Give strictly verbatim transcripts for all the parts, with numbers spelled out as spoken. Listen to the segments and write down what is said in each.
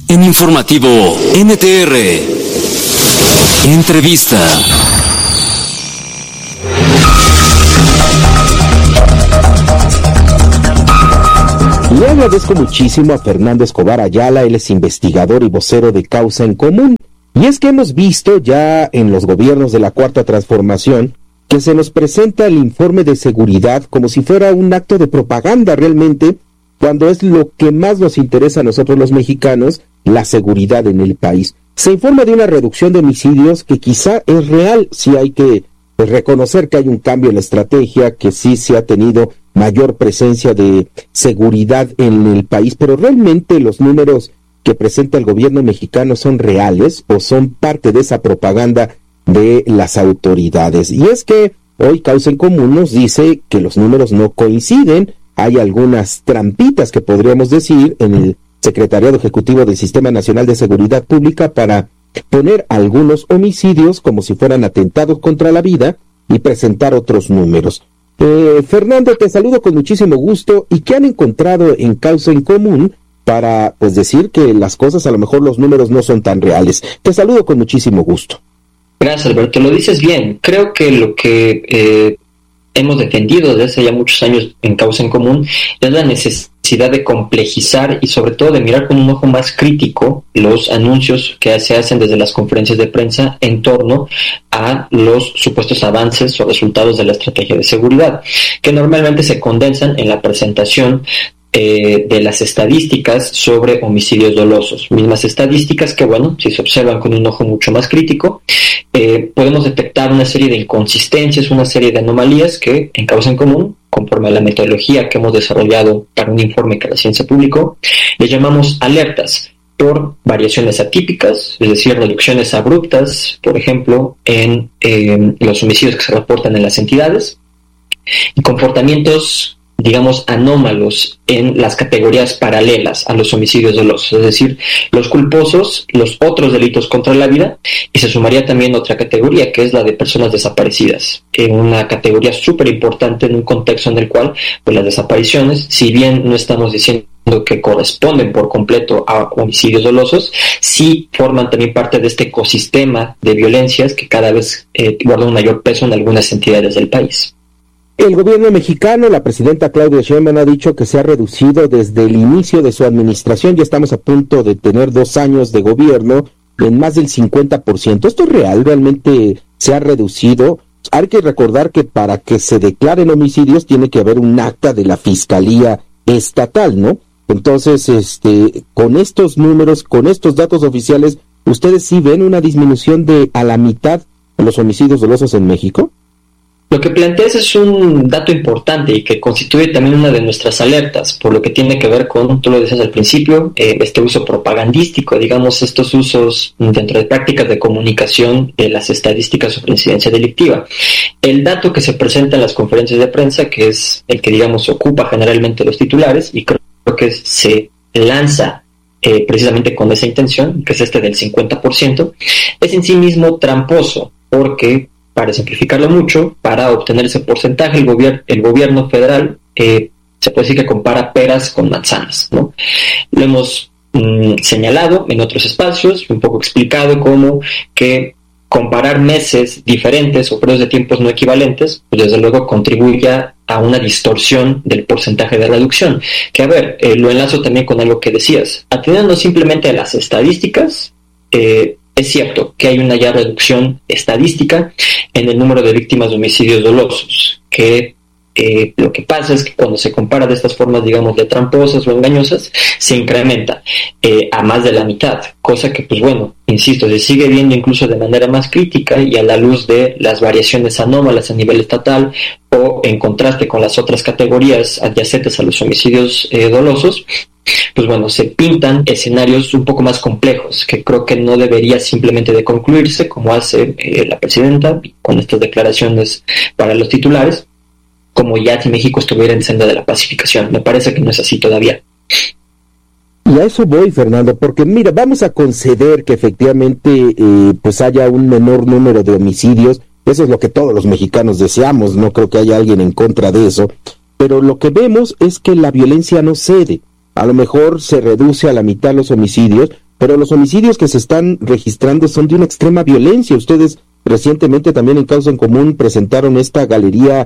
En Informativo N T R, entrevista. Le agradezco muchísimo a Fernando Escobar Ayala, él es investigador y vocero de Causa en Común. Y es que hemos visto ya en los gobiernos de la Cuarta Transformación que se nos presenta el informe de seguridad como si fuera un acto de propaganda realmente, cuando es lo que más nos interesa a nosotros los mexicanos, la seguridad en el país. Se informa de una reducción de homicidios que quizá es real, sí hay que pues, reconocer que hay un cambio en la estrategia, que sí se ha tenido mayor presencia de seguridad en el país, pero realmente los números que presenta el gobierno mexicano son reales o son parte de esa propaganda de las autoridades. Y es que hoy Causa en Común nos dice que los números no coinciden, hay algunas trampitas que podríamos decir en el Secretariado Ejecutivo del Sistema Nacional de Seguridad Pública para poner algunos homicidios como si fueran atentados contra la vida y presentar otros números. Eh, Fernando, te saludo con muchísimo gusto. ¿Y qué han encontrado en Causa en Común para pues decir que las cosas, a lo mejor los números no son tan reales? Te saludo con muchísimo gusto. Gracias, Alberto, lo dices bien. Creo que lo que eh, hemos defendido desde hace ya muchos años en Causa en Común es la necesidad de complejizar y sobre todo de mirar con un ojo más crítico los anuncios que se hacen desde las conferencias de prensa en torno a los supuestos avances o resultados de la estrategia de seguridad, que normalmente se condensan en la presentación Eh, de las estadísticas sobre homicidios dolosos, mismas estadísticas que, bueno, si se observan con un ojo mucho más crítico, eh, podemos detectar una serie de inconsistencias, una serie de anomalías que en Causa en Común, conforme a la metodología que hemos desarrollado para un informe que recién se publicó, le llamamos alertas por variaciones atípicas, es decir, reducciones abruptas, por ejemplo, en eh, los homicidios que se reportan en las entidades, y comportamientos digamos, anómalos en las categorías paralelas a los homicidios dolosos, es decir, los culposos, los otros delitos contra la vida, y se sumaría también otra categoría, que es la de personas desaparecidas, en una categoría súper importante en un contexto en el cual pues, las desapariciones, si bien no estamos diciendo que corresponden por completo a homicidios dolosos, sí forman también parte de este ecosistema de violencias que cada vez eh, guarda un mayor peso en algunas entidades del país. El gobierno mexicano, la presidenta Claudia Sheinbaum ha dicho que se ha reducido desde el inicio de su administración, ya estamos a punto de tener dos años de gobierno, en más del cincuenta por ciento. ¿Esto es real? ¿Realmente se ha reducido? Hay que recordar que para que se declaren homicidios tiene que haber un acta de la Fiscalía Estatal, ¿no? Entonces, este, con estos números, con estos datos oficiales, ¿ustedes sí ven una disminución de a la mitad los homicidios dolosos en México? Lo que planteas es un dato importante y que constituye también una de nuestras alertas, por lo que tiene que ver con, tú lo decías al principio, eh, este uso propagandístico, digamos, estos usos dentro de prácticas de comunicación de las estadísticas sobre incidencia delictiva. El dato que se presenta en las conferencias de prensa, que es el que, digamos, ocupa generalmente los titulares, y creo que se lanza eh, precisamente con esa intención, que es este del cincuenta por ciento, es en sí mismo tramposo, porque para simplificarlo mucho, para obtener ese porcentaje, el, gobier- el gobierno federal eh, se puede decir que compara peras con manzanas, ¿no? Lo hemos mm, señalado en otros espacios, un poco explicado como que comparar meses diferentes o periodos de tiempos no equivalentes, pues desde luego contribuye a una distorsión del porcentaje de reducción. Que a ver, eh, lo enlazo también con algo que decías. Atendiendo simplemente a las estadísticas, eh, es cierto que hay una ya reducción estadística en el número de víctimas de homicidios dolosos, que eh, lo que pasa es que cuando se compara de estas formas, digamos, de tramposas o engañosas, se incrementa eh, a más de la mitad, cosa que, pues bueno, insisto, se sigue viendo incluso de manera más crítica y a la luz de las variaciones anómalas a nivel estatal o en contraste con las otras categorías adyacentes a los homicidios eh, dolosos, pues bueno, se pintan escenarios un poco más complejos, que creo que no debería simplemente de concluirse, como hace eh, la presidenta con estas declaraciones para los titulares, como ya si México estuviera en senda de la pacificación. Me parece que no es así todavía. Y a eso voy, Fernando, porque mira, vamos a conceder que efectivamente eh, pues haya un menor número de homicidios. Eso es lo que todos los mexicanos deseamos, no creo que haya alguien en contra de eso, pero lo que vemos es que la violencia no cede. A lo mejor se reduce a la mitad los homicidios, pero los homicidios que se están registrando son de una extrema violencia. Ustedes recientemente también en Causa en Común presentaron esta galería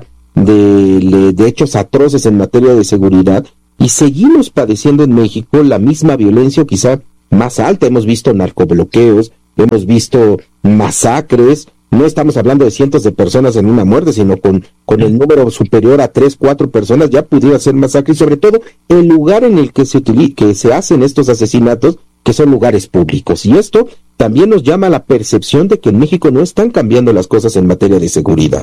de, de hechos atroces en materia de seguridad, y seguimos padeciendo en México la misma violencia, o quizá más alta. Hemos visto narcobloqueos, hemos visto masacres. No estamos hablando de cientos de personas en una muerte, sino con, con el número superior a tres, cuatro personas ya pudiera ser masacre, y sobre todo el lugar en el que se utiliza, que se hacen estos asesinatos, que son lugares públicos. Y esto también nos llama a la percepción de que en México no están cambiando las cosas en materia de seguridad.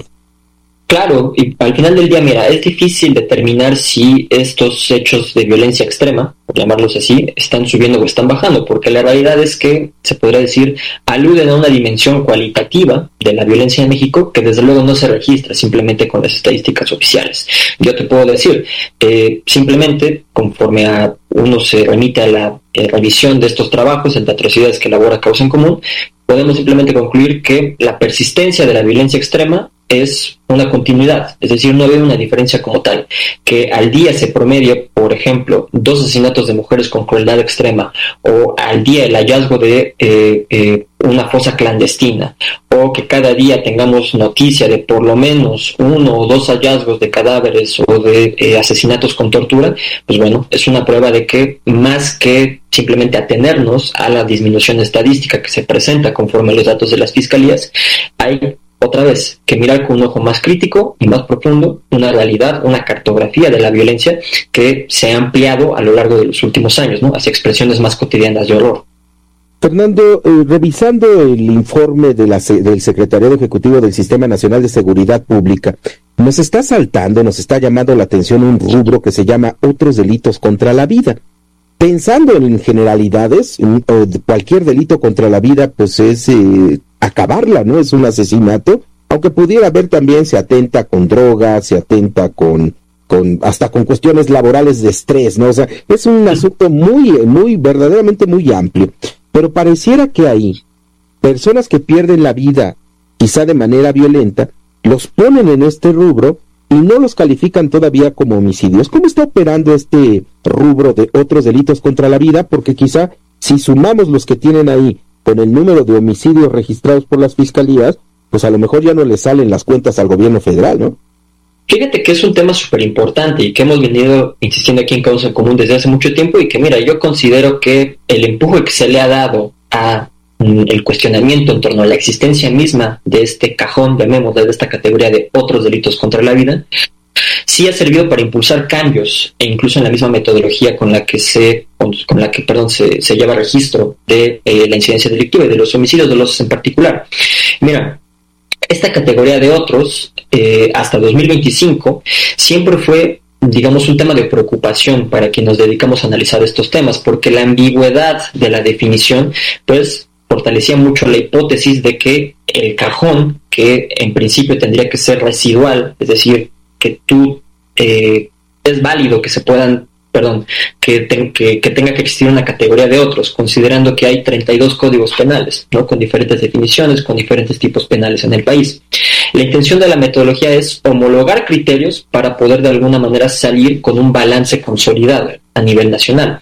Claro, y al final del día, mira, es difícil determinar si estos hechos de violencia extrema, por llamarlos así, están subiendo o están bajando, porque la realidad es que, se podría decir, aluden a una dimensión cualitativa de la violencia en México que desde luego no se registra simplemente con las estadísticas oficiales. Yo te puedo decir, eh, simplemente, conforme a uno se remite a la eh, revisión de estos trabajos de atrocidades que elabora Causa en Común, podemos simplemente concluir que la persistencia de la violencia extrema es una continuidad, es decir, no hay una diferencia como tal, que al día se promedie, por ejemplo, dos asesinatos de mujeres con crueldad extrema, o al día el hallazgo de eh, eh, una fosa clandestina, o que cada día tengamos noticia de por lo menos uno o dos hallazgos de cadáveres o de eh, asesinatos con tortura, pues bueno, es una prueba de que más que simplemente atenernos a la disminución estadística que se presenta conforme a los datos de las fiscalías, hay otra vez que mirar con un ojo más crítico y más profundo una realidad, una cartografía de la violencia que se ha ampliado a lo largo de los últimos años, ¿no?, hacia expresiones más cotidianas de horror. Fernando, eh, revisando el informe de la, del Secretariado Ejecutivo del Sistema Nacional de Seguridad Pública, nos está saltando, nos está llamando la atención un rubro que se llama otros delitos contra la vida. Pensando en generalidades, en, cualquier delito contra la vida, pues es eh, acabarla, ¿no? Es un asesinato, aunque pudiera haber también, se atenta con drogas, se atenta con, con, hasta con cuestiones laborales de estrés, ¿no? O sea, es un asunto muy, muy, verdaderamente muy amplio. Pero pareciera que hay personas que pierden la vida, quizá de manera violenta, los ponen en este rubro y no los califican todavía como homicidios. ¿Cómo está operando este rubro de otros delitos contra la vida? Porque quizá si sumamos los que tienen ahí con el número de homicidios registrados por las fiscalías, pues a lo mejor ya no le salen las cuentas al gobierno federal, ¿no? Fíjate que es un tema súper importante y que hemos venido insistiendo aquí en Causa en Común desde hace mucho tiempo, y que mira, yo considero que el empuje que se le ha dado a el cuestionamiento en torno a la existencia misma de este cajón, llamémosle, de esta categoría de otros delitos contra la vida, sí ha servido para impulsar cambios, e incluso en la misma metodología con la que se con, con la que perdón se, se lleva registro de eh, la incidencia delictiva y de los homicidios dolosos en particular. Mira, esta categoría de otros eh, hasta dos mil veinticinco siempre fue, digamos, un tema de preocupación para quienes nos dedicamos a analizar estos temas, porque la ambigüedad de la definición pues fortalecía mucho la hipótesis de que el cajón, que en principio tendría que ser residual, es decir, que tú eh, es válido que se puedan, perdón, que, te, que, que tenga que existir una categoría de otros, considerando que hay treinta y dos códigos penales, ¿no?, con diferentes definiciones, con diferentes tipos penales en el país. La intención de la metodología es homologar criterios para poder de alguna manera salir con un balance consolidado a nivel nacional.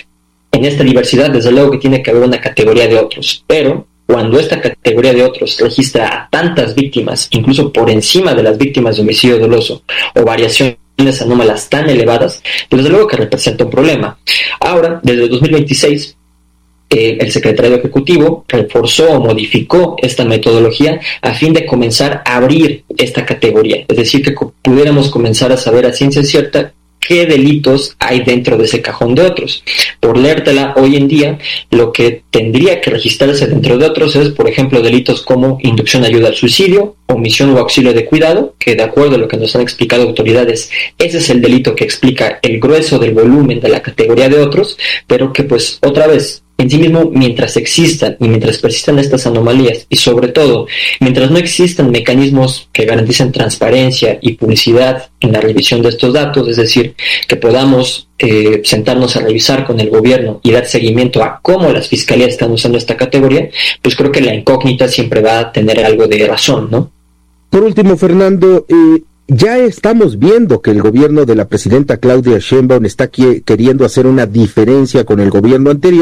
En esta diversidad, desde luego que tiene que haber una categoría de otros, pero cuando esta categoría de otros registra a tantas víctimas, incluso por encima de las víctimas de homicidio doloso, o variaciones anómalas tan elevadas, pues desde luego que representa un problema. Ahora, desde dos mil veintiséis, eh, el Secretariado Ejecutivo reforzó o modificó esta metodología a fin de comenzar a abrir esta categoría, es decir, que pudiéramos comenzar a saber a ciencia cierta qué delitos hay dentro de ese cajón de otros. Por leértela, hoy en día, lo que tendría que registrarse dentro de otros es, por ejemplo, delitos como inducción a ayuda al suicidio, omisión o auxilio de cuidado, que de acuerdo a lo que nos han explicado autoridades, ese es el delito que explica el grueso del volumen de la categoría de otros, pero que pues otra vez, en sí mismo, mientras existan y mientras persistan estas anomalías, y sobre todo, mientras no existan mecanismos que garanticen transparencia y publicidad en la revisión de estos datos, es decir, que podamos eh, sentarnos a revisar con el gobierno y dar seguimiento a cómo las fiscalías están usando esta categoría, pues creo que la incógnita siempre va a tener algo de razón, ¿no? Por último, Fernando, eh, ya estamos viendo que el gobierno de la presidenta Claudia Sheinbaum está aquí queriendo hacer una diferencia con el gobierno anterior,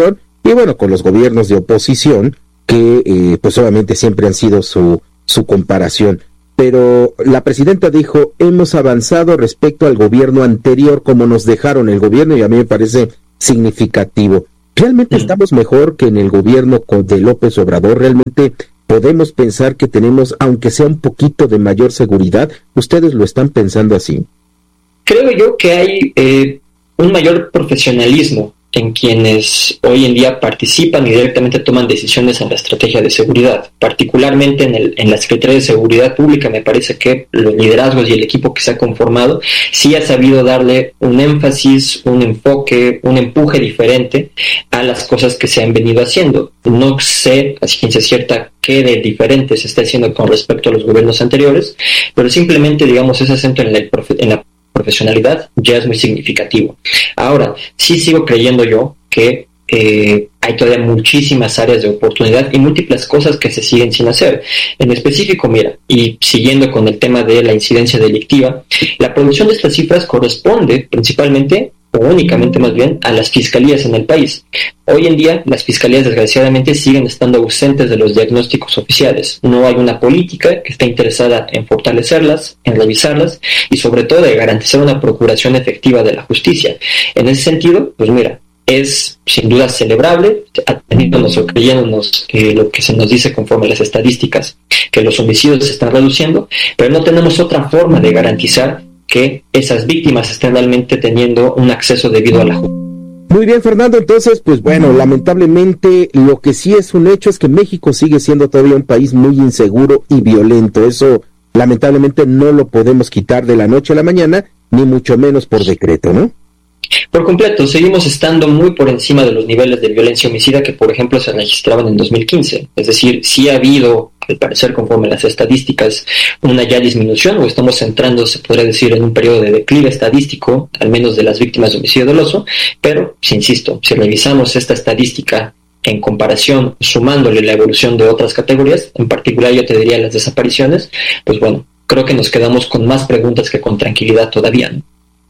y bueno, con los gobiernos de oposición, que eh, pues obviamente siempre han sido su, su comparación. Pero la presidenta dijo, hemos avanzado respecto al gobierno anterior, como nos dejaron el gobierno, y a mí me parece significativo. ¿Realmente estamos mejor que en el gobierno de López Obrador? ¿Realmente podemos pensar que tenemos, aunque sea un poquito de mayor seguridad? ¿Ustedes lo están pensando así? Creo yo que hay eh, un mayor profesionalismo en quienes hoy en día participan y directamente toman decisiones en la estrategia de seguridad. Particularmente en, el, en la Secretaría de Seguridad Pública, me parece que los liderazgos y el equipo que se ha conformado sí ha sabido darle un énfasis, un enfoque, un empuje diferente a las cosas que se han venido haciendo. No sé a ciencia cierta qué de diferente se está haciendo con respecto a los gobiernos anteriores, pero simplemente, digamos, ese acento en la, en la profesionalidad ya es muy significativo. Ahora, sí sigo creyendo yo que eh, hay todavía muchísimas áreas de oportunidad y múltiples cosas que se siguen sin hacer. En específico, mira, y siguiendo con el tema de la incidencia delictiva, la producción de estas cifras corresponde principalmente, o únicamente más bien, a las fiscalías en el país. Hoy en día, las fiscalías desgraciadamente siguen estando ausentes de los diagnósticos oficiales. No hay una política que esté interesada en fortalecerlas, en revisarlas y sobre todo de garantizar una procuración efectiva de la justicia. En ese sentido, pues mira, es sin duda celebrable, ateniéndonos o creyéndonos eh, lo que se nos dice conforme a las estadísticas, que los homicidios se están reduciendo, pero no tenemos otra forma de garantizar que esas víctimas estén realmente teniendo un acceso debido a la justicia. Muy bien, Fernando, entonces, pues bueno, lamentablemente lo que sí es un hecho es que México sigue siendo todavía un país muy inseguro y violento. Eso lamentablemente no lo podemos quitar de la noche a la mañana, ni mucho menos por decreto, ¿no? Por completo, seguimos estando muy por encima de los niveles de violencia homicida que, por ejemplo, se registraban en dos mil quince. Es decir, sí ha habido, al parecer, conforme a las estadísticas, una ya disminución, o estamos entrando, se podría decir, en un periodo de declive estadístico, al menos de las víctimas de homicidio doloso, pero, si insisto, si revisamos esta estadística en comparación, sumándole la evolución de otras categorías, en particular yo te diría las desapariciones, pues bueno, creo que nos quedamos con más preguntas que con tranquilidad todavía, ¿no?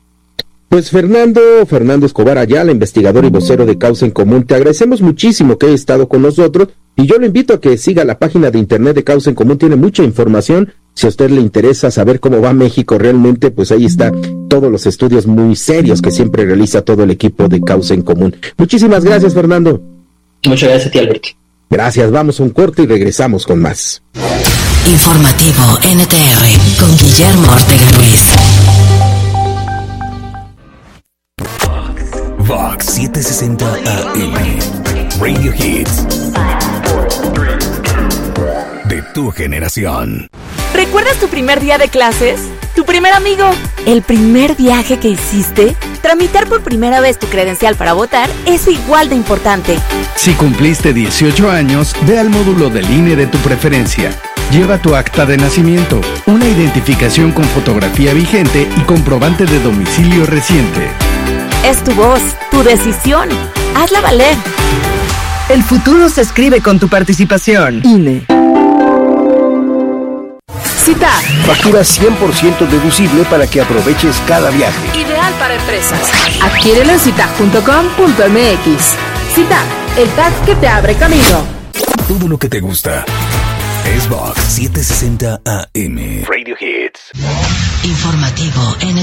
Pues Fernando, Fernando Escobar Ayala, investigador y vocero de Causa en Común, te agradecemos muchísimo que hayas estado con nosotros y yo lo invito a que siga la página de internet de Causa en Común, tiene mucha información. Si a usted le interesa saber cómo va México realmente, pues ahí está todos los estudios muy serios que siempre realiza todo el equipo de Causa en Común. Muchísimas gracias, Fernando. Muchas gracias a ti, Alberto. Gracias, vamos a un corte y regresamos con más. Informativo N T R con Guillermo Ortega Ruiz. Vox setecientos sesenta A M, Radio Hits de tu generación. ¿Recuerdas tu primer día de clases? ¿Tu primer amigo? ¿El primer viaje que hiciste? Tramitar por primera vez tu credencial para votar es igual de importante. Si cumpliste dieciocho años, ve al módulo del I N E de tu preferencia. Lleva tu acta de nacimiento, una identificación con fotografía vigente y comprobante de domicilio reciente. Es tu voz, tu decisión. Hazla valer. El futuro se escribe con tu participación. I N E. CITAD. Factura cien por ciento deducible para que aproveches cada viaje. Ideal para empresas. Adquiérelo en citag punto com punto m x. CITAD, el tag que te abre camino. Todo lo que te gusta es Vox setecientos sesenta A M, Radio Hits. Informativo N